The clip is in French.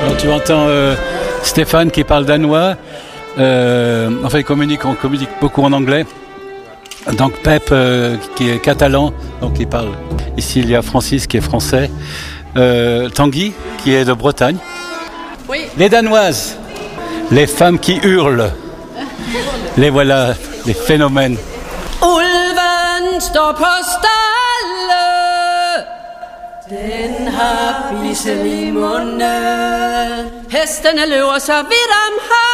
Alors, tu entends Stéphane qui parle danois. Enfin, il communique beaucoup en anglais. Donc Pep qui est catalan, donc il parle. Ici, il y a Francis qui est français. Tanguy qui est de Bretagne. Oui. Les Danoises, les femmes qui hurlent. Les voilà, les phénomènes. Ulven står på stalle, den har bissel i munden. Hestene løber så vidt om